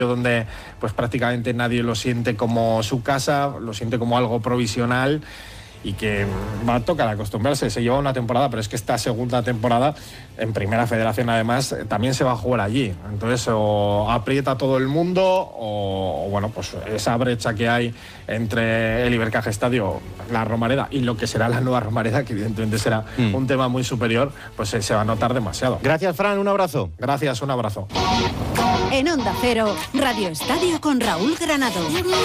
donde pues prácticamente nadie lo siente como su casa, lo siente como algo provisional y que va a tocar acostumbrarse. Se lleva una temporada, pero es que esta segunda temporada en Primera Federación además también se va a jugar allí. Entonces o aprieta todo el mundo o bueno, pues esa brecha que hay entre el Ibercaja Estadio, la Romareda y lo que será la nueva Romareda, que evidentemente será un tema muy superior, pues se va a notar demasiado. Gracias, Fran, un abrazo. Gracias, un abrazo. En Onda Cero, Radio Estadio con Raúl Granado.